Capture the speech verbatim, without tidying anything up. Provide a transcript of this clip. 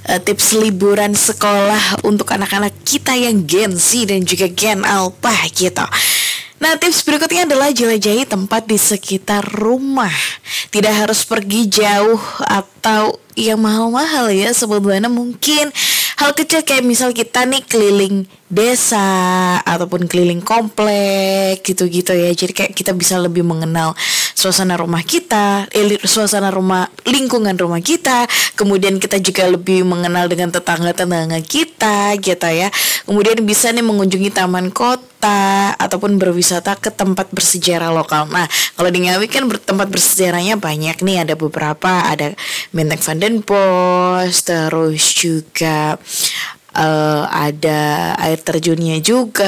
uh, tips liburan sekolah untuk anak-anak kita yang Gen Z dan juga Gen Alpha gitu. Nah, tips berikutnya adalah jelajahi tempat di sekitar rumah. Tidak harus pergi jauh atau yang mahal-mahal ya, sebetulnya mungkin hal kecil kayak misal kita nih keliling desa ataupun keliling komplek gitu-gitu ya. Jadi kayak kita bisa lebih mengenal suasana rumah kita, eh, suasana rumah, lingkungan rumah kita. Kemudian kita juga lebih mengenal dengan tetangga-tetangga kita gitu ya. Kemudian bisa nih mengunjungi taman kota ataupun berwisata ke tempat bersejarah lokal. Nah, kalau di Ngawi kan ber- tempat bersejarahnya banyak nih, ada beberapa, ada Menteng Van den Bosch, terus juga uh, ada air terjunnya juga.